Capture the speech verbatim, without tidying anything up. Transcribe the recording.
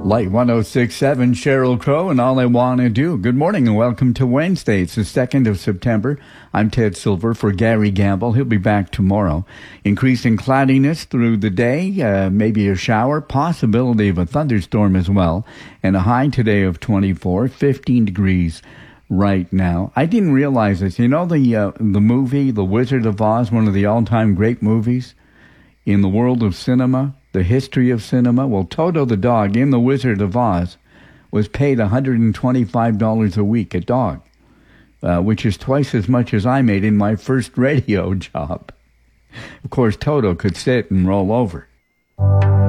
Light one oh six point seven, Sheryl Crow, and All I Want to Do. Good morning and welcome to Wednesday. It's the second of September. I'm Ted Silver for Gary Gamble. He'll be back tomorrow. Increasing cloudiness through the day, uh, maybe a shower, possibility of a thunderstorm as well, and a high today of twenty-four, fifteen degrees right now. I didn't realize this. You know the uh, the movie, The Wizard of Oz, one of the all-time great movies in the world of cinema? The history of cinema. Well, Toto the dog in The Wizard of Oz was paid one hundred twenty-five dollars a week a dog, uh, which is twice as much as I made in my first radio job. Of course, Toto could sit and roll over.